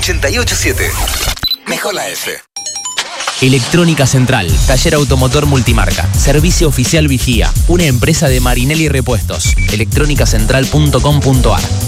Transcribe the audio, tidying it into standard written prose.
88.7. Mejor la F. Electrónica Central, taller automotor multimarca, servicio oficial Vigía, una empresa de Marinelli Repuestos, electrónicacentral.com.ar.